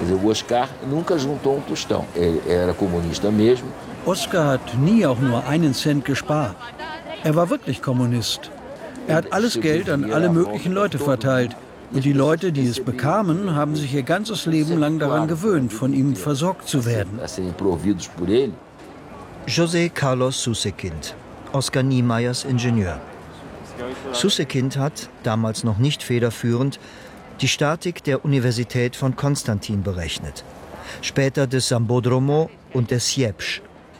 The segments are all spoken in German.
Oscar hat nie auch nur einen Cent gespart. Er war wirklich Kommunist. Er hat alles Geld an alle möglichen Leute verteilt. Und die Leute, die es bekamen, haben sich ihr ganzes Leben lang daran gewöhnt, von ihm versorgt zu werden. José Carlos Susekind, Oscar Niemeyers Ingenieur. Susekind hat, damals noch nicht federführend, die Statik der Universität von Konstantin berechnet. Später des Sambódromo und des Siepsch.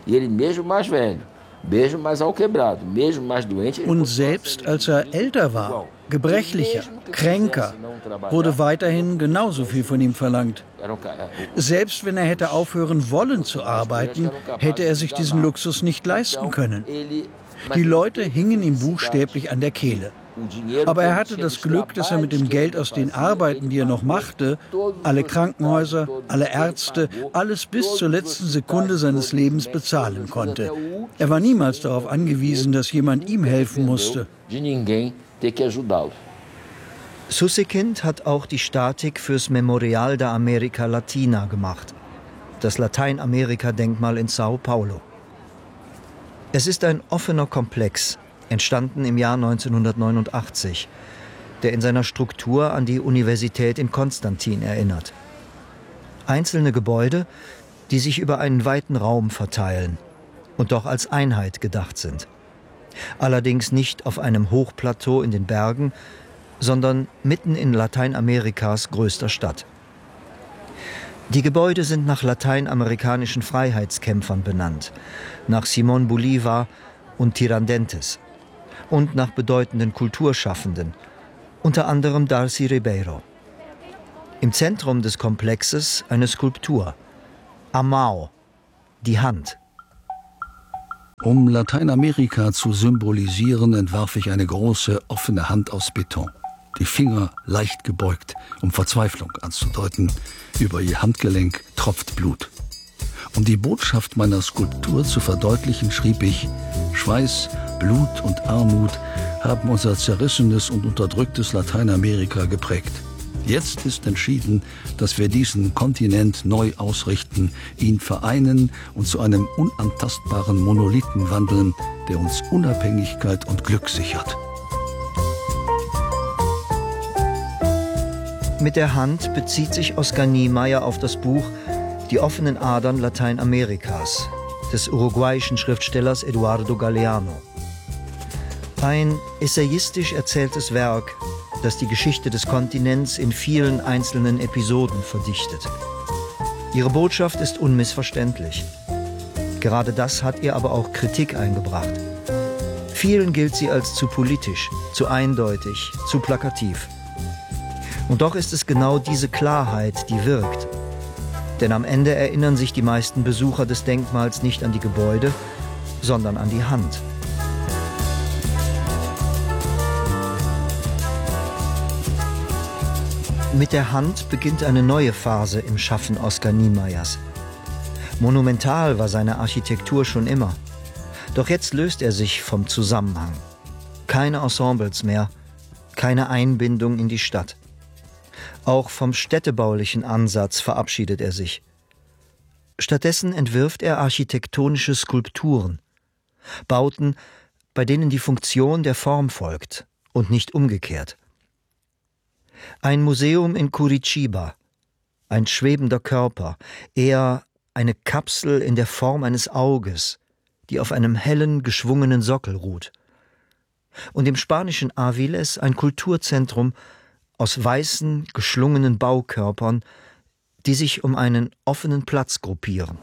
Und selbst als er älter war, gebrechlicher, kränker, wurde weiterhin genauso viel von ihm verlangt. Selbst wenn er hätte aufhören wollen zu arbeiten, hätte er sich diesen Luxus nicht leisten können. Die Leute hingen ihm buchstäblich an der Kehle. Aber er hatte das Glück, dass er mit dem Geld aus den Arbeiten, die er noch machte, alle Krankenhäuser, alle Ärzte, alles bis zur letzten Sekunde seines Lebens bezahlen konnte. Er war niemals darauf angewiesen, dass jemand ihm helfen musste. Susekind hat auch die Statik fürs Memorial da América Latina gemacht, das Lateinamerika-Denkmal in Sao Paulo. Es ist ein offener Komplex, entstanden im Jahr 1989, der in seiner Struktur an die Universität in Konstantin erinnert. Einzelne Gebäude, die sich über einen weiten Raum verteilen und doch als Einheit gedacht sind. Allerdings nicht auf einem Hochplateau in den Bergen, sondern mitten in Lateinamerikas größter Stadt. Die Gebäude sind nach lateinamerikanischen Freiheitskämpfern benannt, nach Simón Bolívar und Tiradentes und nach bedeutenden Kulturschaffenden, unter anderem Darcy Ribeiro. Im Zentrum des Komplexes eine Skulptur, A Mão, die Hand. Um Lateinamerika zu symbolisieren, entwarf ich eine große, offene Hand aus Beton. Die Finger leicht gebeugt, um Verzweiflung anzudeuten. Über ihr Handgelenk tropft Blut. Um die Botschaft meiner Skulptur zu verdeutlichen, schrieb ich: Schweiß, Blut und Armut haben unser zerrissenes und unterdrücktes Lateinamerika geprägt. Jetzt ist entschieden, dass wir diesen Kontinent neu ausrichten, ihn vereinen und zu einem unantastbaren Monolithen wandeln, der uns Unabhängigkeit und Glück sichert. Mit der Hand bezieht sich Oscar Niemeyer auf das Buch Die offenen Adern Lateinamerikas des uruguayischen Schriftstellers Eduardo Galeano. Ein essayistisch erzähltes Werk, das die Geschichte des Kontinents in vielen einzelnen Episoden verdichtet. Ihre Botschaft ist unmissverständlich. Gerade das hat ihr aber auch Kritik eingebracht. Vielen gilt sie als zu politisch, zu eindeutig, zu plakativ. Und doch ist es genau diese Klarheit, die wirkt. Denn am Ende erinnern sich die meisten Besucher des Denkmals nicht an die Gebäude, sondern an die Hand. Mit der Hand beginnt eine neue Phase im Schaffen Oscar Niemeyers. Monumental war seine Architektur schon immer. Doch jetzt löst er sich vom Zusammenhang. Keine Ensembles mehr, keine Einbindung in die Stadt. Auch vom städtebaulichen Ansatz verabschiedet er sich. Stattdessen entwirft er architektonische Skulpturen, Bauten, bei denen die Funktion der Form folgt und nicht umgekehrt. Ein Museum in Curitiba, ein schwebender Körper, eher eine Kapsel in der Form eines Auges, die auf einem hellen, geschwungenen Sockel ruht. Und im spanischen Aviles ein Kulturzentrum aus weißen, geschlungenen Baukörpern, die sich um einen offenen Platz gruppieren.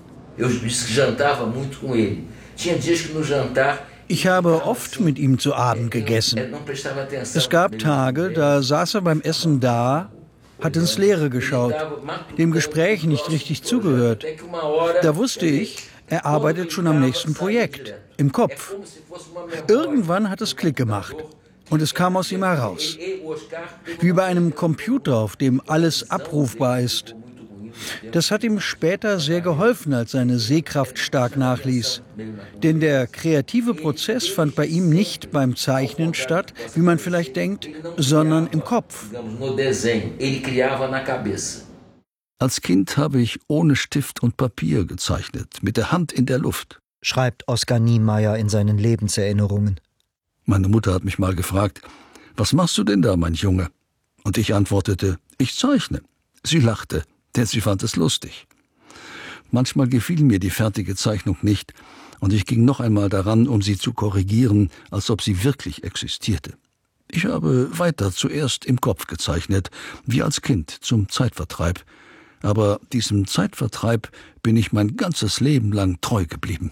Ich habe oft mit ihm zu Abend gegessen. Es gab Tage, da saß er beim Essen da, hat ins Leere geschaut, dem Gespräch nicht richtig zugehört. Da wusste ich, er arbeitet schon am nächsten Projekt, im Kopf. Irgendwann hat es Klick gemacht und es kam aus ihm heraus. Wie bei einem Computer, auf dem alles abrufbar ist. Das hat ihm später sehr geholfen, als seine Sehkraft stark nachließ. Denn der kreative Prozess fand bei ihm nicht beim Zeichnen statt, wie man vielleicht denkt, sondern im Kopf. Als Kind habe ich ohne Stift und Papier gezeichnet, mit der Hand in der Luft, schreibt Oskar Niemeyer in seinen Lebenserinnerungen. Meine Mutter hat mich mal gefragt, was machst du denn da, mein Junge? Und ich antwortete, ich zeichne. Sie lachte, denn sie fand es lustig. Manchmal gefiel mir die fertige Zeichnung nicht, und ich ging noch einmal daran, um sie zu korrigieren, als ob sie wirklich existierte. Ich habe weiter zuerst im Kopf gezeichnet, wie als Kind zum Zeitvertreib. Aber diesem Zeitvertreib bin ich mein ganzes Leben lang treu geblieben.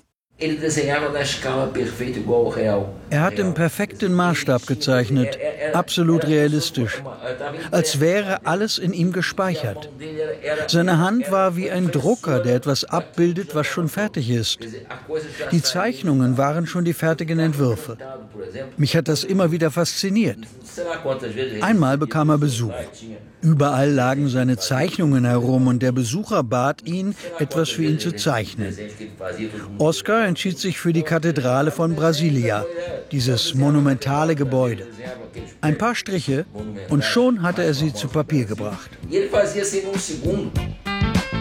Er hat im perfekten Maßstab gezeichnet, absolut realistisch, als wäre alles in ihm gespeichert. Seine Hand war wie ein Drucker, der etwas abbildet, was schon fertig ist. Die Zeichnungen waren schon die fertigen Entwürfe. Mich hat das immer wieder fasziniert. Einmal bekam er Besuch. Überall lagen seine Zeichnungen herum und der Besucher bat ihn, etwas für ihn zu zeichnen. Oskar entschied sich für die Kathedrale von Brasilia, dieses monumentale Gebäude. Ein paar Striche und schon hatte er sie zu Papier gebracht.